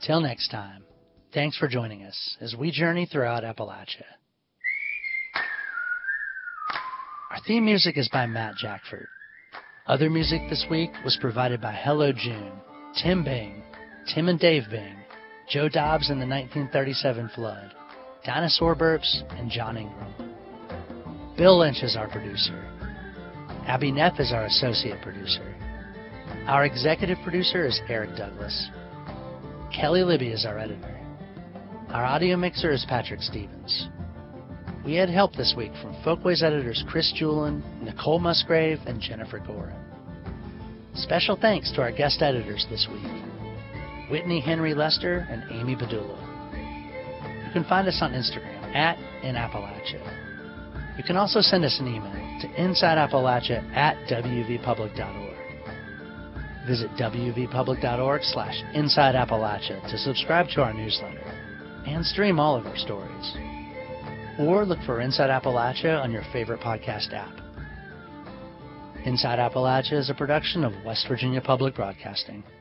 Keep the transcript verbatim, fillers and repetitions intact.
Till next time, thanks for joining us as we journey throughout Appalachia. Our theme music is by Matt Jackford. Other music this week was provided by Hello June, Tim Bing, Tim and Dave Bing, Joe Dobbs and the nineteen thirty-seven Flood, Dinosaur Burps, and John Ingram. Bill Lynch is our producer. Abby Neff is our associate producer. Our executive producer is Eric Douglas. Kelly Libby is our editor. Our audio mixer is Patrick Stevens. We had help this week from Folkways editors Chris Julin, Nicole Musgrave, and Jennifer Gorin. Special thanks to our guest editors this week, Whitney Henry Lester and Amy Padula. You can find us on Instagram at InAppalachia. You can also send us an email to insideappalachia at wvpublic dot org. Visit wvpublic.org slash InsideAppalachia to subscribe to our newsletter and stream all of our stories. Or look for Inside Appalachia on your favorite podcast app. Inside Appalachia is a production of West Virginia Public Broadcasting.